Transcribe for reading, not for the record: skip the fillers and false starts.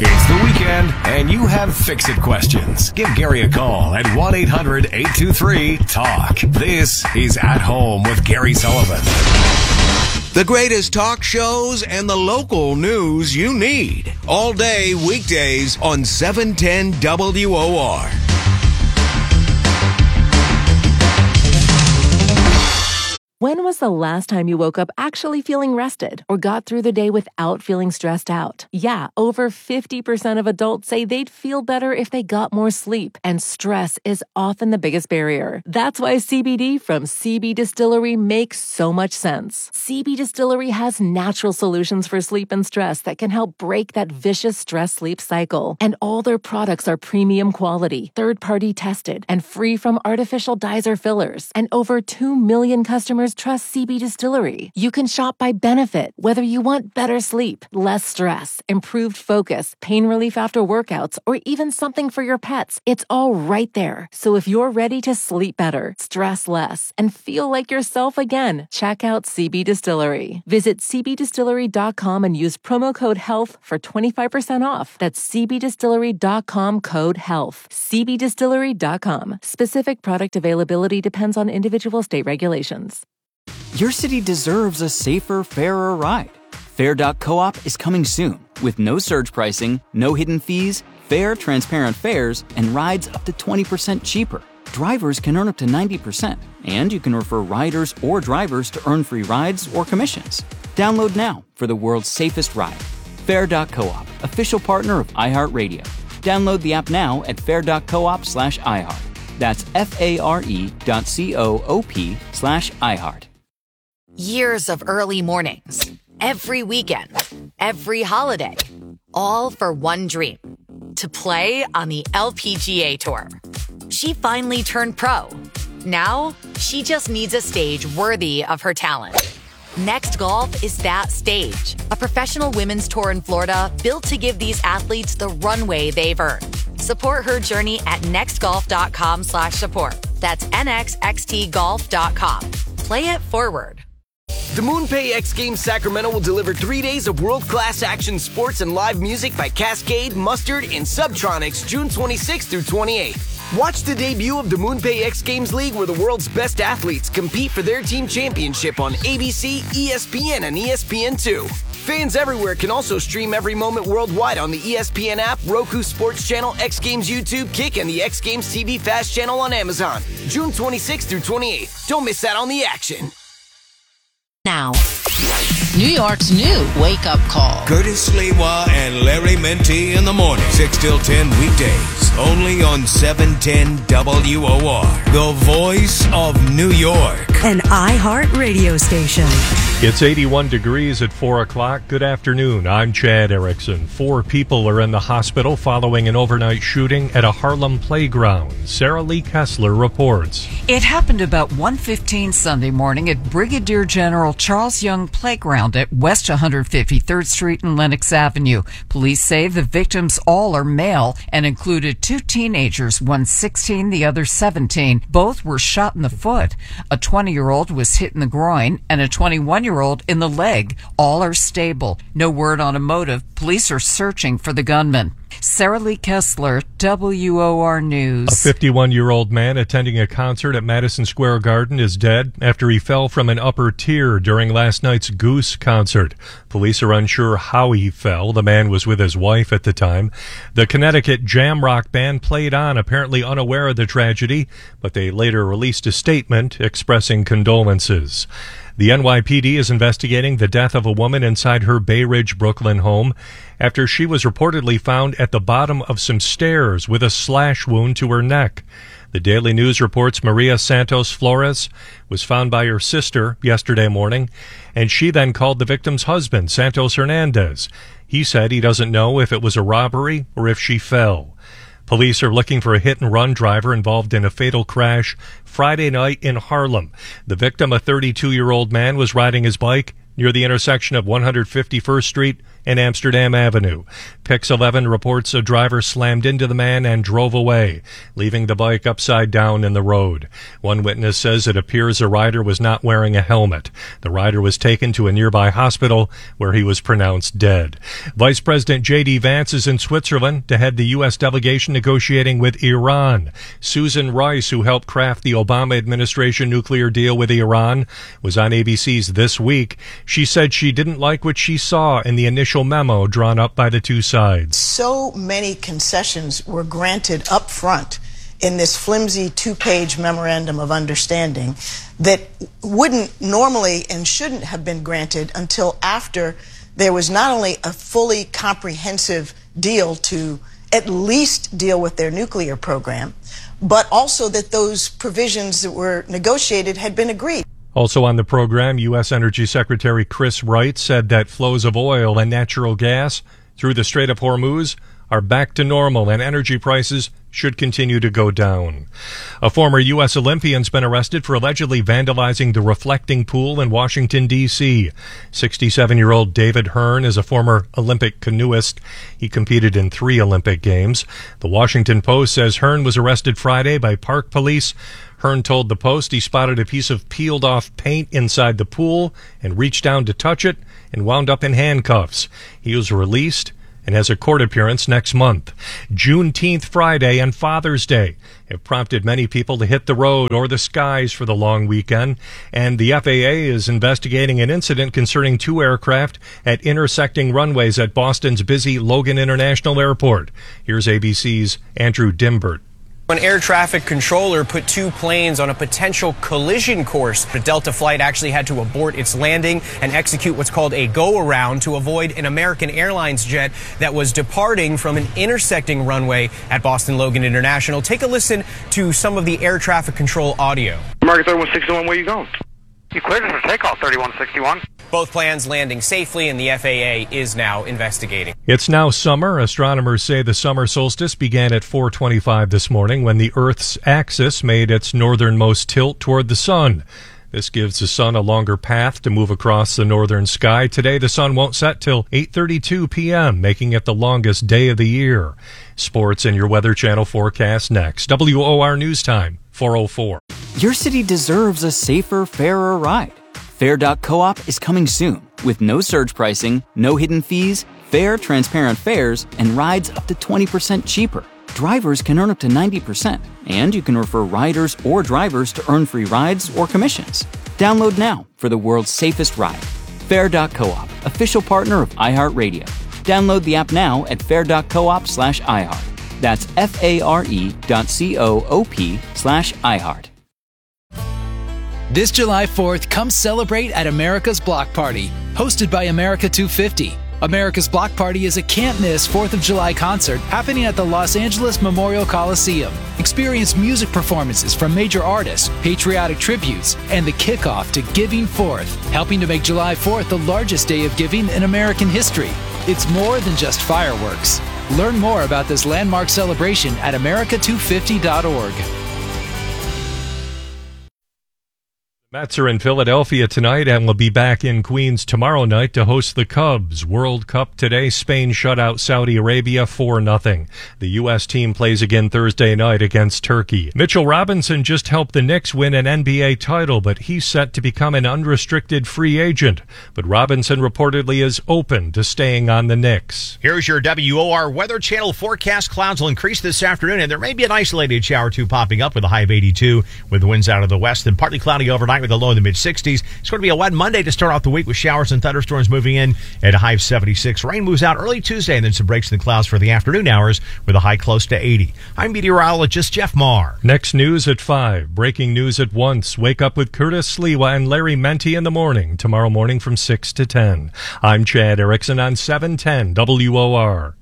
It's the weekend, and you have fix-it questions. Give Gary a call at 1-800-823-TALK. This is At Home with Gary Sullivan. The greatest talk shows and the local news you need. All day, weekdays on 710 WOR. When was the last time you woke up actually feeling rested or got through the day without feeling stressed out? Yeah, over 50% of adults say they'd feel better if they got more sleep, and stress is often the biggest barrier. That's why CBD from CB Distillery makes so much sense. CB Distillery has natural solutions for sleep and stress that can help break that vicious stress-sleep cycle. And all their products are premium quality, third-party tested, and free from artificial dyes or fillers. And over 2 million customers trust CB Distillery. You can shop by benefit, whether you want better sleep, less stress, improved focus, pain relief after workouts, or even something for your pets. It's all right there. So if you're ready to sleep better, stress less, and feel like yourself again, check out CB Distillery. Visit cbdistillery.com and use promo code HEALTH for 25% off. That's cbdistillery.com, code HEALTH. cbdistillery.com. Specific product availability depends on individual state regulations. Your city deserves a safer, fairer ride. Fair.coop is coming soon with no surge pricing, no hidden fees, fair, transparent fares, and rides up to 20% cheaper. Drivers can earn up to 90%, and you can refer riders or drivers to earn free rides or commissions. Download now for the world's safest ride. Fair.coop, official partner of iHeartRadio. Download the app now at fair.coop/iHeart. That's FARE.coop/iHeart. Years of early mornings, every weekend, every holiday, all for one dream, to play on the LPGA Tour. She finally turned pro. Now, she just needs a stage worthy of her talent. Next Golf is that stage, a professional women's tour in Florida built to give these athletes the runway they've earned. Support her journey at nextgolf.com/support. That's nxxtgolf.com. Play it forward. The MoonPay X Games Sacramento will deliver 3 days of world-class action sports and live music by Cascade, Mustard, and Subtronics June 26th through 28th. Watch the debut of the MoonPay X Games League, where the world's best athletes compete for their team championship on ABC, ESPN, and ESPN2. Fans everywhere can also stream every moment worldwide on the ESPN app, Roku Sports Channel, X Games YouTube, Kick, and the X Games TV Fast Channel on Amazon. June 26th through 28th. Don't miss out on the action. Now, New York's new wake-up call. Curtis Lewa and Larry Menti in the morning, 6 till 10 weekdays, only on 710 WOR, the voice of New York. An iHeart radio station. It's 81 degrees at 4 o'clock. Good afternoon. I'm Chad Erickson. 4 people are in the hospital following an overnight shooting at a Harlem playground. Sarah Lee Kessler reports. It happened about 1:15 Sunday morning at Brigadier General Charles Young Playground at West 153rd Street and Lenox Avenue. Police say the victims all are male and included 2 teenagers, one 16, the other 17. Both were shot in the foot. A 20-year-old was hit in the groin and a 21-year-old in the leg. All are stable. No word on a motive. Police are searching for the gunman. Sarah Lee Kessler, WOR News. A 51-year-old man attending a concert at Madison Square Garden is dead after he fell from an upper tier during last night's Goose concert. Police are unsure how he fell. The man was with his wife at the time. The Connecticut Jam Rock Band played on, apparently unaware of the tragedy, but they later released a statement expressing condolences. The NYPD is investigating the death of a woman inside her Bay Ridge, Brooklyn home after she was reportedly found at the bottom of some stairs with a slash wound to her neck. The Daily News reports Maria Santos Flores was found by her sister yesterday morning, and she then called the victim's husband, Santos Hernandez. He said he doesn't know if it was a robbery or if she fell. Police are looking for a hit-and-run driver involved in a fatal crash Friday night in Harlem. The victim, a 32-year-old man, was riding his bike near the intersection of 151st Street and Amsterdam Avenue. Pix 11 reports a driver slammed into the man and drove away, leaving the bike upside down in the road. One witness says it appears a rider was not wearing a helmet. The rider was taken to a nearby hospital where he was pronounced dead. Vice President J.D. Vance is in Switzerland to head the U.S. delegation negotiating with Iran. Susan Rice, who helped craft the Obama administration nuclear deal with Iran, was on ABC's This Week. She said she didn't like what she saw in the initial memo drawn up by the two sides. So many concessions were granted up front in this flimsy two-page memorandum of understanding that wouldn't normally and shouldn't have been granted until after there was not only a fully comprehensive deal to at least deal with their nuclear program, but also that those provisions that were negotiated had been agreed. Also on the program, U.S. Energy Secretary Chris Wright said that flows of oil and natural gas through the Strait of Hormuz are back to normal and energy prices should continue to go down. A former U.S. Olympian's been arrested for allegedly vandalizing the reflecting pool in Washington, D.C. 67-year-old David Hearn is a former Olympic canoeist. He competed in 3 Olympic Games. The Washington Post says Hearn was arrested Friday by park police. Hearn told the Post he spotted a piece of peeled-off paint inside the pool and reached down to touch it and wound up in handcuffs. He was released and has a court appearance next month. Juneteenth Friday and Father's Day have prompted many people to hit the road or the skies for the long weekend, and the FAA is investigating an incident concerning 2 aircraft at intersecting runways at Boston's busy Logan International Airport. Here's ABC's Andrew Dimbert. An air traffic controller put 2 planes on a potential collision course. The Delta flight actually had to abort its landing and execute what's called a go-around to avoid an American Airlines jet that was departing from an intersecting runway at Boston Logan International. Take a listen to some of the air traffic control audio. American 3161, where are you going? You cleared it for takeoff, 3161. Both planes landing safely, and the FAA is now investigating. It's now summer. Astronomers say the summer solstice began at 4:25 this morning when the Earth's axis made its northernmost tilt toward the sun. This gives the sun a longer path to move across the northern sky. Today, the sun won't set till 8:32 p.m., making it the longest day of the year. Sports and your Weather Channel forecast next. WOR News Time, 4:04. Your city deserves a safer, fairer ride. Fair.coop is coming soon with no surge pricing, no hidden fees, fair, transparent fares, and rides up to 20% cheaper. Drivers can earn up to 90%, and you can refer riders or drivers to earn free rides or commissions. Download now for the world's safest ride. Fair.coop, official partner of iHeartRadio. Download the app now at fair.coop/iHeart. That's FARE.coop/iHeart. This July 4th, come celebrate at America's Block Party, hosted by America 250. America's Block Party is a can't-miss 4th of July concert happening at the Los Angeles Memorial Coliseum. Experience music performances from major artists, patriotic tributes, and the kickoff to Giving Forth, helping to make July 4th the largest day of giving in American history. It's more than just fireworks. Learn more about this landmark celebration at america250.org. Mets are in Philadelphia tonight and will be back in Queens tomorrow night to host the Cubs. World Cup today. Spain shut out Saudi Arabia 4-0. The U.S. team plays again Thursday night against Turkey. Mitchell Robinson just helped the Knicks win an NBA title, but he's set to become an unrestricted free agent. But Robinson reportedly is open to staying on the Knicks. Here's your WOR Weather Channel forecast. Clouds will increase this afternoon, and there may be an isolated shower or two popping up with a high of 82 with the winds out of the west, and partly cloudy overnight with a low in the mid-60s. It's going to be a wet Monday to start off the week with showers and thunderstorms moving in at a high of 76. Rain moves out early Tuesday and then some breaks in the clouds for the afternoon hours with a high close to 80. I'm meteorologist Jeff Marr. Next news at 5. Breaking news at once. Wake up with Curtis Sliwa and Larry Menti in the morning. Tomorrow morning from 6 to 10. I'm Chad Erickson on 710 WOR.